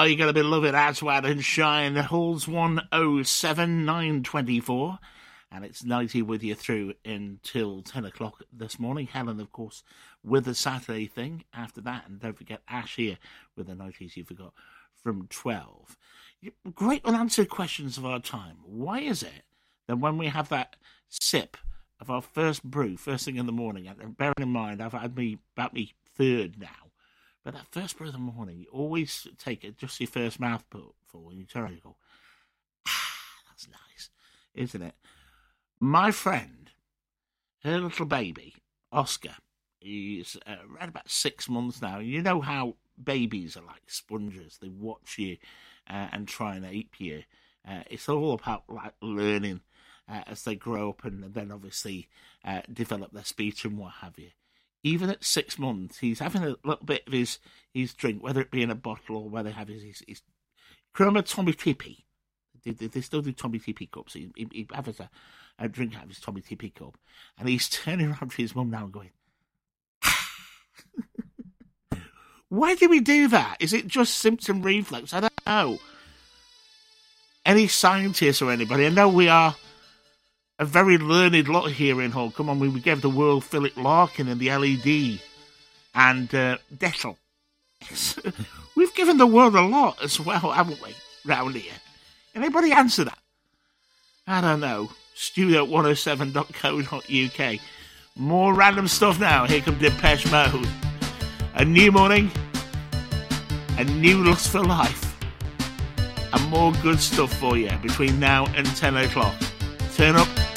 Oh, you're going to be loving Aswad and Shine. Holds 107, 924. And it's 90 with you through until 10 o'clock this morning. Helen, of course, with the Saturday thing after that. And don't forget Ash here with the 90s you forgot from 12. Great unanswered questions of our time. Why is it that when we have that sip of our first brew, first thing in the morning, and bearing in mind I've had about me third now, but that first brew of the morning, you always take it, just your first mouthful, and you turn around and go, that's nice, isn't it? My friend, her little baby, Oscar, he's around about 6 months now. You know how babies are like sponges. They watch you and try and ape you. It's all about like learning as they grow up and then obviously develop their speech and what have you. Even at 6 months, he's having a little bit of his drink, whether it be in a bottle or whether they have his Chroma Tommy Tippy. They still do Tommy Tippy cups. He has a drink out of his Tommy Tippy cup. And he's turning around to his mum now and going, why do we do that? Is it just symptom reflex? I don't know. Any scientists or anybody? I know we are a very learned lot here in Hull. Come on, we gave the world Philip Larkin and the LED and Dettol. We've given the world a lot as well, haven't we, round here? Anybody answer that? I don't know. Studio107.co.uk. More random stuff now. Here comes Depeche Mode. A new morning, a new lust for life, and more good stuff for you between now and 10 o'clock. Turn up